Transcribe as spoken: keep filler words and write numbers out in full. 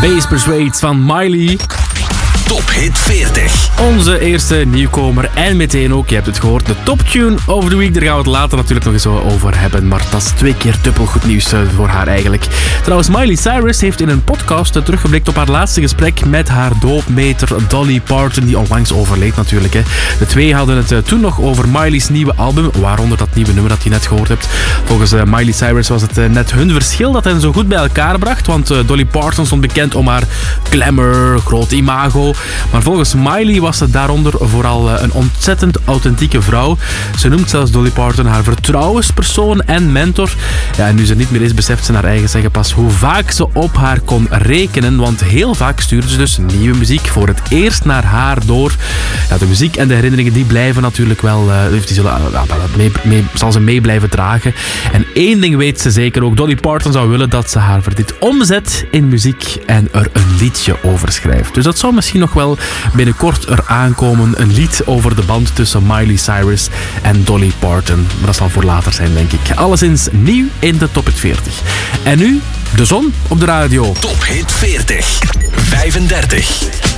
Base Persuades van Miley. Top Hit veertig. Onze eerste nieuwkomer en meteen ook, je hebt het gehoord, de Top Tune of the Week. Daar gaan we het later natuurlijk nog eens over hebben, maar dat is twee keer dubbel goed nieuws voor haar eigenlijk. Trouwens, Miley Cyrus heeft in een podcast teruggeblikt op haar laatste gesprek met haar doopmeter Dolly Parton, die onlangs overleed natuurlijk. Hè. De twee hadden het toen nog over Miley's nieuwe album, waaronder dat nieuwe nummer dat je net gehoord hebt. Volgens Miley Cyrus was het net hun verschil dat hen zo goed bij elkaar bracht, want Dolly Parton stond bekend om haar glamour, groot imago. Maar volgens Miley was ze daaronder vooral een ontzettend authentieke vrouw. Ze noemt zelfs Dolly Parton haar vertrouwenspersoon en mentor. Ja, en nu ze niet meer is, beseft ze naar eigen zeggen pas hoe vaak ze op haar kon rekenen. Want heel vaak stuurde ze dus nieuwe muziek voor het eerst naar haar door. Ja, de muziek en de herinneringen die blijven natuurlijk wel, uh, die zullen, uh, mee, mee, zal ze mee blijven dragen. En één ding weet ze zeker ook, Dolly Parton zou willen dat ze haar verdriet omzet in muziek en er een liedje over schrijft. Dus dat zou misschien nog wel binnenkort er aankomen, een lied over de band tussen Miley Cyrus en Dolly Parton. Maar dat zal voor later zijn, denk ik. Alleszins nieuw in de Top Hit veertig. En nu de zon op de radio. Top Hit veertig. vijfendertig.